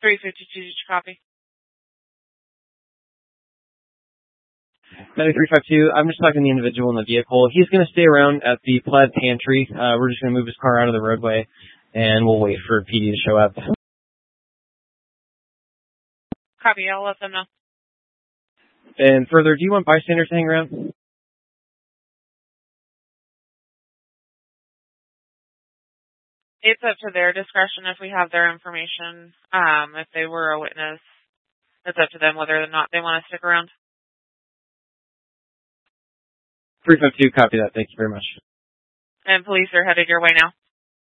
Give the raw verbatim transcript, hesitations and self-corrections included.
three fifty-two, did you copy? Medic three five two, I'm just talking to the individual in the vehicle. He's going to stay around at the plaid pantry. Uh, we're just going to move his car out of the roadway, and we'll wait for P D to show up. Copy, I'll let them know. And further, do you want bystanders to hang around? It's up to their discretion if we have their information. Um, if they were a witness, it's up to them whether or not they want to stick around. three five two, copy that. Thank you very much. And police are headed your way now.